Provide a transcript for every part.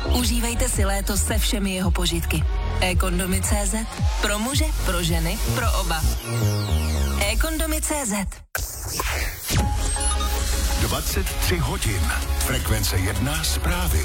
Užívejte si léto se všemi jeho požitky. eKondomy.cz. Pro muže, pro ženy, pro oba. eKondomy.cz. 23 hodin. Frekvence 1 zprávy.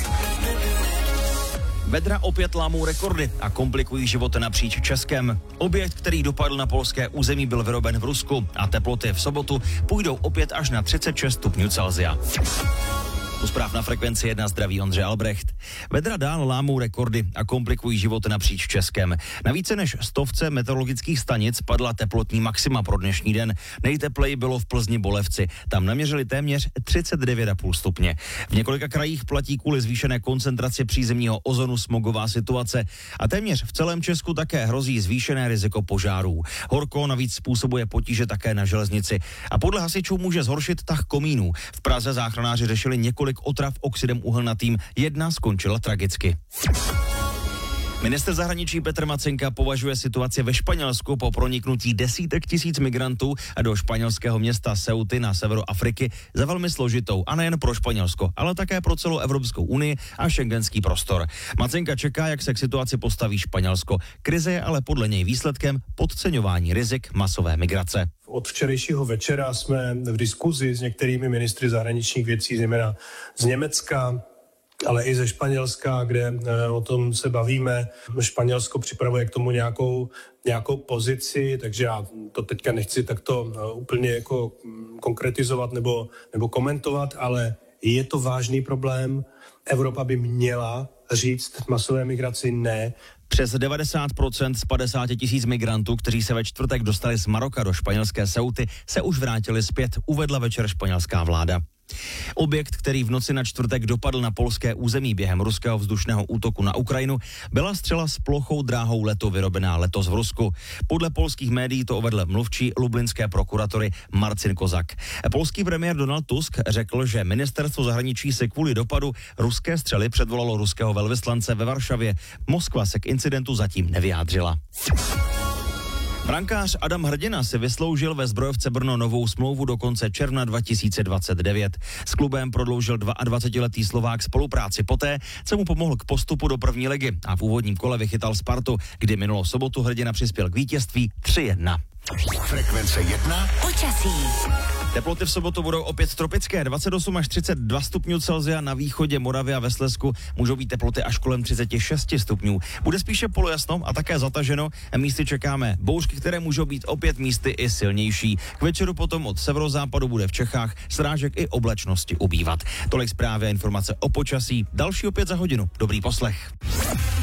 Vedra opět lámou rekordy a komplikují život napříč Českem. Objekt, který dopadl na polské území, byl vyroben v Rusku a teploty v sobotu půjdou opět až na 36 stupňů Celsia. U zpráv na Frekvenci 1 zdraví Ondřej Albrecht. Vedra dál lámou rekordy a komplikují život napříč Českem. Na více než 100 meteorologických stanic padla teplotní maxima pro dnešní den. Nejtepleji bylo v Plzni Bolevci. Tam naměřili téměř 39,5 stupně. V několika krajích platí kvůli zvýšené koncentraci přízemního ozonu smogová situace a téměř v celém Česku také hrozí zvýšené riziko požárů. Horko navíc způsobuje potíže také na železnici a podle hasičů může zhoršit tah komínů. V Praze záchranáři řešili několik otrav oxidem uhelnatým, jedna skončila tragicky. Ministr zahraničí Petr Macinka považuje situaci ve Španělsku po proniknutí desítek tisíc migrantů do španělského města Ceuty na severu Afriky za velmi složitou a nejen pro Španělsko, ale také pro celou Evropskou unii a schengenský prostor. Macinka čeká, jak se k situaci postaví Španělsko. Krize je ale podle něj výsledkem podceňování rizik masové migrace. Od včerejšího večera jsme v diskuzi s některými ministry zahraničních věcí, zejména z Německa, ale i ze Španělska, kde o tom se bavíme. Španělsko připravuje k tomu nějakou pozici, takže já to teďka nechci takto úplně jako konkretizovat nebo komentovat, ale je to vážný problém. Evropa by měla říct masové migraci ne. Přes 90% z 50 tisíc migrantů, kteří se ve čtvrtek dostali z Maroka do španělské Ceuty, se už vrátili zpět, uvedla večer španělská vláda. Objekt, který v noci na čtvrtek dopadl na polské území během ruského vzdušného útoku na Ukrajinu, byla střela s plochou dráhou letu vyrobená letos v Rusku. Podle polských médií to uvedl mluvčí lublinské prokuratury Marcin Kozak. Polský premiér Donald Tusk řekl, že ministerstvo zahraničí se kvůli dopadu ruské střely předvolalo ruského velvyslance ve Varšavě. Moskva se k incidentu zatím nevyjádřila. Brankář Adam Hrdina si vysloužil ve Zbrojovce Brno novou smlouvu do konce června 2029. S klubem prodloužil 22letý Slovák spolupráci poté, co mu pomohl k postupu do první ligy a v úvodním kole vychytal Spartu, kdy minulou sobotu Hrdina přispěl k vítězství 3-1. Frekvence 1. Počasí. Teploty v sobotu budou opět tropické, 28 až 32 stupňů Celsia, na východě Moravy a ve Slezsku můžou být teploty až kolem 36 stupňů. Bude spíše polojasno a také zataženo, místy čekáme bouřky, které můžou být opět místy i silnější. K večeru potom od severozápadu bude v Čechách srážek i oblačnosti ubývat. Tolik zprávy a informace o počasí, další opět za hodinu. Dobrý poslech.